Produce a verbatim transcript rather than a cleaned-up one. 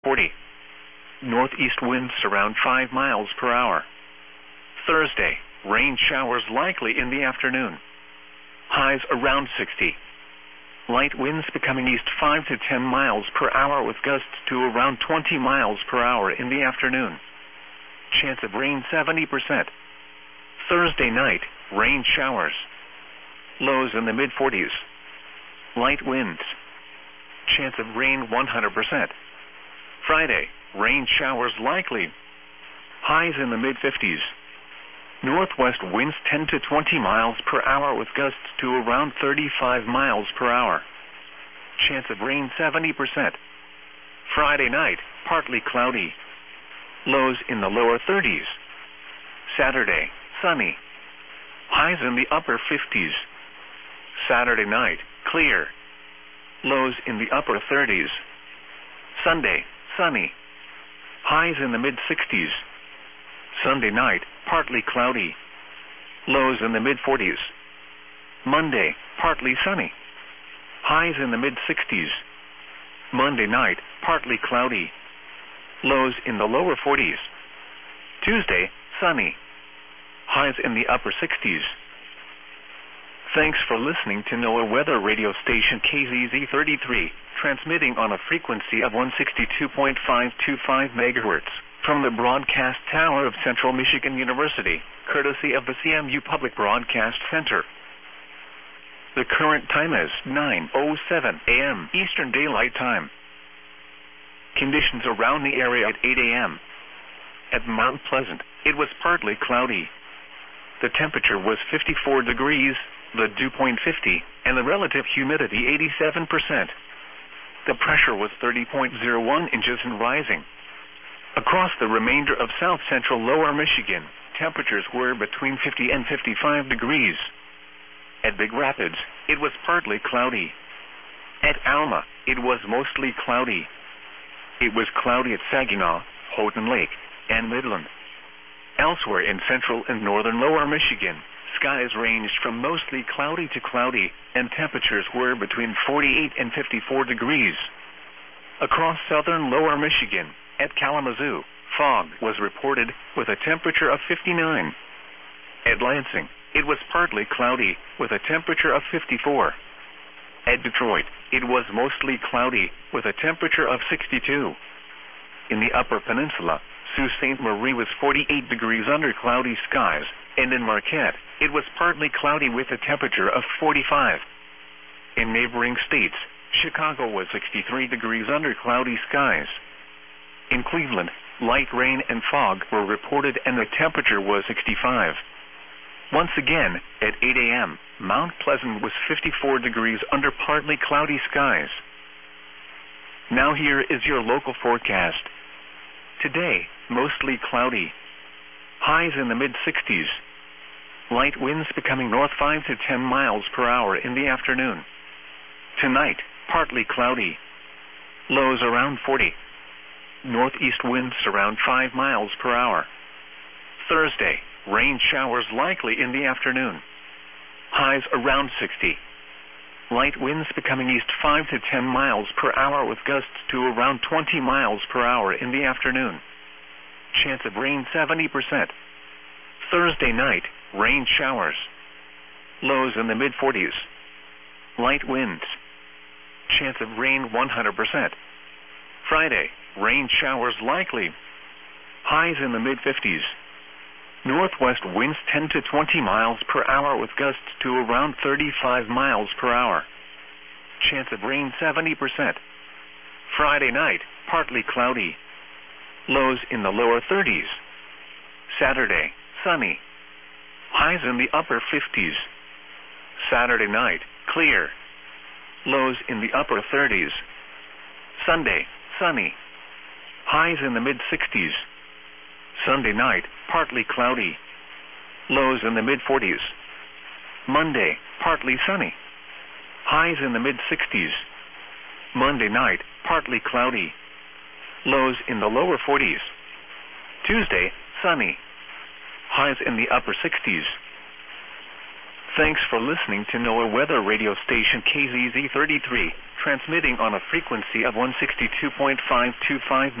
forty. Northeast winds around five miles per hour. Thursday, rain showers likely in the afternoon. Highs around sixty. Light winds becoming east five to ten miles per hour with gusts to around twenty miles per hour in the afternoon. Chance of rain seventy percent. Thursday night, rain showers. Lows in the mid forties. Light winds. Chance of rain one hundred percent. Friday, rain showers likely. Highs in the mid fifties. Northwest winds ten to twenty miles per hour with gusts to around thirty-five miles per hour. Chance of rain seventy percent. Friday night, partly cloudy. Lows in the lower thirties. Saturday, sunny. Highs in the upper fifties. Saturday night, clear. Lows in the upper thirties. Sunday, sunny. Highs in the mid sixties. Sunday night, partly cloudy. Lows in the mid forties. Monday, partly sunny. Highs in the mid sixties. Monday night, partly cloudy. Lows in the lower forties. Tuesday, sunny. Highs in the upper sixties. Thanks for listening to NOAA Weather Radio Station K Z Z thirty-three, transmitting on a frequency of one sixty-two point five two five megahertz from the broadcast tower of Central Michigan University, courtesy of the C M U Public Broadcast Center. The current time is nine oh seven a m Eastern Daylight Time. Conditions around the area at eight a m At Mount Pleasant, it was partly cloudy. The temperature was fifty-four degrees, the dew point fifty, and the relative humidity eighty-seven percent. The pressure was thirty point zero one inches and rising. Across the remainder of south-central lower Michigan, temperatures were between fifty and fifty-five degrees. At Big Rapids, it was partly cloudy. At Alma, it was mostly cloudy. It was cloudy at Saginaw, Houghton Lake, and Midland. Elsewhere in central and northern lower Michigan, skies ranged from mostly cloudy to cloudy, and temperatures were between forty-eight and fifty-four degrees. Across southern lower Michigan, at Kalamazoo, fog was reported with a temperature of fifty-nine. At Lansing, it was partly cloudy with a temperature of fifty-four. At Detroit, it was mostly cloudy with a temperature of sixty-two. In the Upper Peninsula, Sault Ste. Marie was forty-eight degrees under cloudy skies, and in Marquette, it was partly cloudy with a temperature of forty-five. In neighboring states, Chicago was sixty-three degrees under cloudy skies. In Cleveland, light rain and fog were reported and the temperature was sixty-five. Once again, at eight a m, Mount Pleasant was fifty-four degrees under partly cloudy skies. Now here is your local forecast. Today, mostly cloudy. Highs in the mid sixties. Light winds becoming north five to ten miles per hour in the afternoon. Tonight, partly cloudy. Lows around forty. Northeast winds around five miles per hour. Thursday, rain showers likely in the afternoon. Highs around sixty. Light winds becoming east five to ten miles per hour with gusts to around twenty miles per hour in the afternoon. Chance of rain seventy percent. Thursday night, rain showers. Lows in the mid forties. Light winds. Chance of rain one hundred percent. Friday, rain showers likely. Highs in the mid fifties. Northwest winds ten to twenty miles per hour with gusts to around thirty-five miles per hour. Chance of rain seventy percent. Friday night, partly cloudy. Lows in the lower thirties. Saturday, sunny. Highs in the upper fifties. Saturday night, clear. Lows in the upper thirties. Sunday, sunny. Highs in the mid sixties. Sunday night, partly cloudy. Lows in the mid forties. Monday, partly sunny. Highs in the mid sixties. Monday night, partly cloudy. Lows in the lower forties. Tuesday, sunny. Highs in the upper sixties. Thanks for listening to NOAA weather radio station K Z Z thirty-three, transmitting on a frequency of one sixty-two point five two five